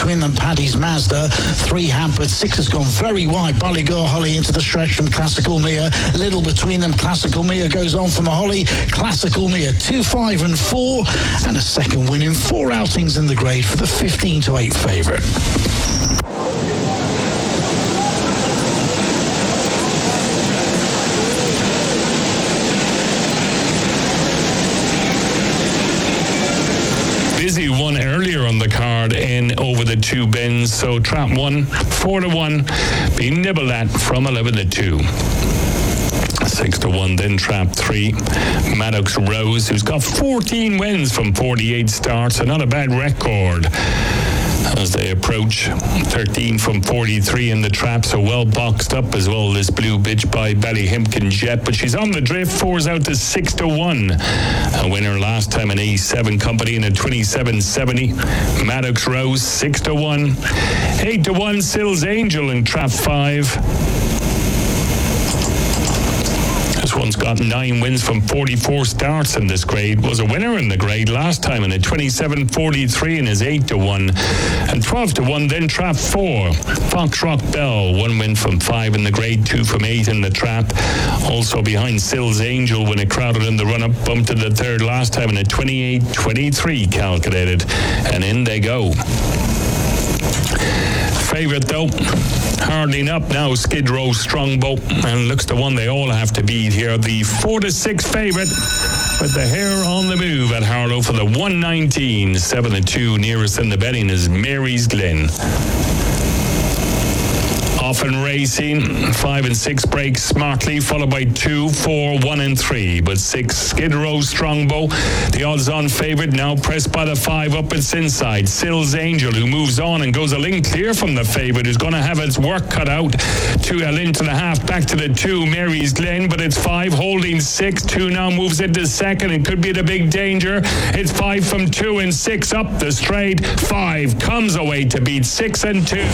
between them, Paddy's Mazda. 3 hampered, 6 has gone very wide. Ballygore Holly into the stretch from Classical Mia. Little between them, Classical Mia goes on from a Holly. Classical Mia 2, 5 and 4, and a second win in 4 outings in the grade for the 15-8 favourite. Busy one earlier on the card in over the 2 bends, so trap 1 4-1 being nibbled at from 11-2. 6-1, then trap 3. Maddox Rose, who's got 14 wins from 48 starts, so not a bad record as they approach 13 from 43 in the trap, so well boxed up as well, this blue bitch by Ballyhimpkin Jet, but she's on the drift. 4's out to 6-1. A winner last time in A7 Company in a 27.70. Maddox Rose 6-1. 8-1 Sills Angel in trap 5. This one's got 9 wins from 44 starts in this grade. Was a winner in the grade last time in a 27.43 and is 8-1. And 12-1, then trap 4. Fox Rock Bell, 1 win from 5 in the grade, 2 from 8 in the trap. Also behind Sills Angel when it crowded in the run-up, bumped to the 3rd last time in a 28.23 calculated. And in they go. Favourite though, hardening up now, Skid Row Strongbow, and looks the one they all have to beat here. The 4-6 favourite with the hair on the move at Harlow for the 119. 7-2 nearest in the betting is Mary's Glen. Often racing, 5 and 6 breaks smartly, followed by 2, 4, 1 and 3. But 6, Skid Row Strongbow, the odds-on favourite, now pressed by the 5 up its inside. Sills Angel, who moves on and goes a link clear from the favourite, who's going to have its work cut out. 2 a length and a half back to the 2, Mary's Glen, but it's 5 holding 6. 2 now moves into second and could be the big danger. It's 5 from 2 and 6 up the straight. 5 comes away to beat 6 and 2.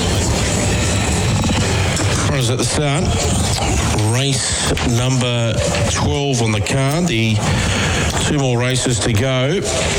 At the start, race number 12 on the card, the 2 more races to go,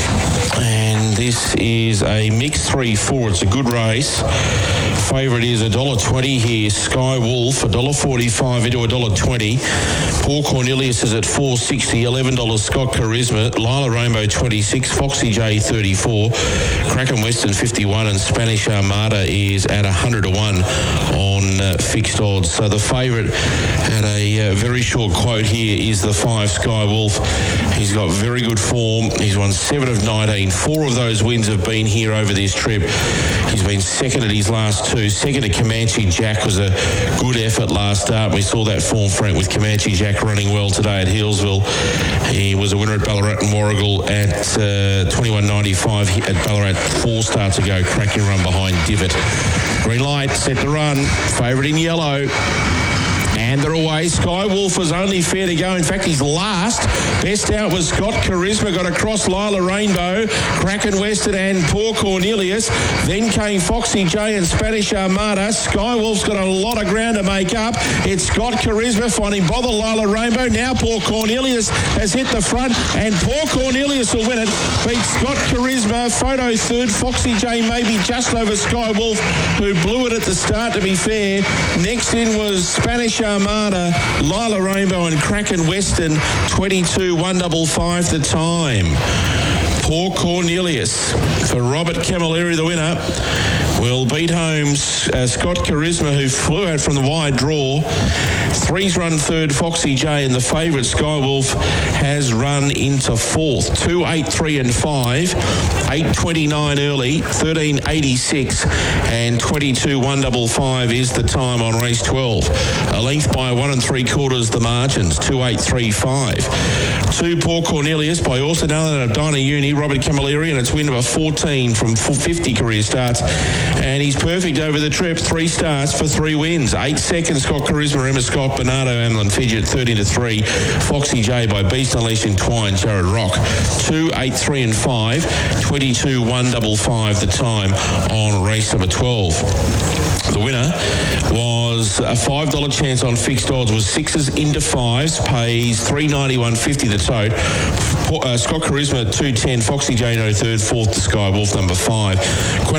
and this is a mixed 3-4. It's a good race. Favourite is $1.20 here, Sky Wolf, $1.45 into $1.20. Paul Cornelius is at $4.60, $11 Scott Charisma, Lila Rainbow 26, Foxy J 34, Kraken Western 51, and Spanish Armada is at 100-1 on fixed odds. So the favourite at a very short quote here is the 5 Sky Wolf. He's got very good form. He's won 7 of 19. 4 of those wins have been here over this trip. He's been second at his last 2. Second to Comanche Jack was a good effort last start. We saw that form, Frank, with Comanche Jack running well today at Hillsville. He was a winner at Ballarat and Warrigal at 21.95 at Ballarat 4 starts ago. Cracking run behind Divot. Green light, set to run. Favourite in yellow. And they're away. Sky Wolf was only fair to go. In fact, he's last. Best out was Scott Charisma. Got across Lila Rainbow, Kraken Western and Poor Cornelius. Then came Foxy J and Spanish Armada. Sky Wolf's got a lot of ground to make up. It's Scott Charisma finding bother Lila Rainbow. Now Poor Cornelius has hit the front, and Poor Cornelius will win it. Beats Scott Charisma. Photo 3rd. Foxy J maybe just over Sky Wolf, who blew it at the start, to be fair. Next in was Spanish Armada, Lila Rainbow and Kraken Western, 22.155 the time. Poor Cornelius for Robert Camilleri, the winner, will beat home Scott Charisma, who flew out from the wide draw. 3's run 3rd, Foxy J, and the favourite Sky Wolf has run into 4th. 2, 8, 3 and 5. 8.29 early, 13.86 and 22.155 is the time on race 12. A length by 1 3/4 the margins, 2.835. 2 Poor Cornelius by Orson Allen and Dinah Uni, Robert Camilleri, and it's win number 14 from 50 career starts. And he's perfect over the trip. 3 starts for 3 wins. 8 seconds, Scott Charisma, Emma Scott, Bernardo, Amlin Fidget, 13-3. Foxy J by Beast Unleashing Twine, Jared Rock. 2, 8, 3 and 5. 22.155 the time on race number 12. The winner was a $5 chance on fixed odds, was 6s into 5s, pays $391.50 the tote. Scott Charisma 210, Foxy J no 3rd, 4th to Sky Wolf number 5.